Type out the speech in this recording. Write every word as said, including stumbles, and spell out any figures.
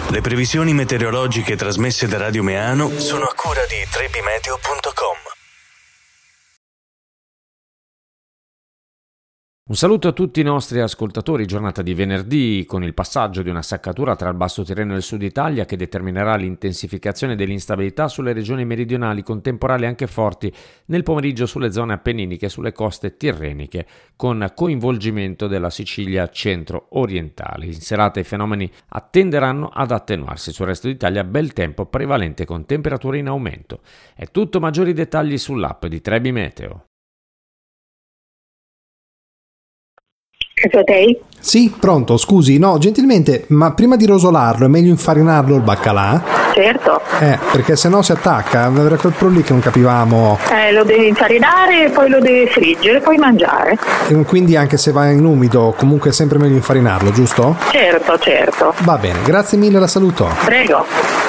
Le previsioni meteorologiche trasmesse da Radio Meano sono a cura di trebimeteo punto com. Un saluto a tutti i nostri ascoltatori, giornata di venerdì con il passaggio di una saccatura tra il Basso Tirreno e il Sud Italia che determinerà l'intensificazione dell'instabilità sulle regioni meridionali con temporali anche forti nel pomeriggio sulle zone appenniniche e sulle coste tirreniche con coinvolgimento della Sicilia centro-orientale. In serata i fenomeni attenderanno ad attenuarsi, sul resto d'Italia bel tempo prevalente con temperature in aumento. È tutto, maggiori dettagli sull'app di Trebi Meteo. Sì, pronto, scusi, no, gentilmente, ma prima di rosolarlo è meglio infarinarlo il baccalà? Certo. Eh, perché sennò si attacca, era quel pro lì che non capivamo. Eh, lo devi infarinare, poi lo devi friggere, poi mangiare. E quindi anche se va in umido, comunque è sempre meglio infarinarlo, giusto? Certo, certo. Va bene, grazie mille, la saluto. Prego.